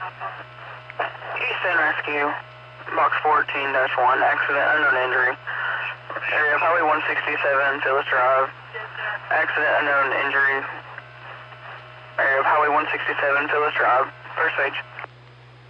Houston Rescue, box 14-1, accident, unknown injury. Area of Highway 167, Phyllis Drive, accident, unknown injury. Area of Highway 167, Phyllis Drive, first stage.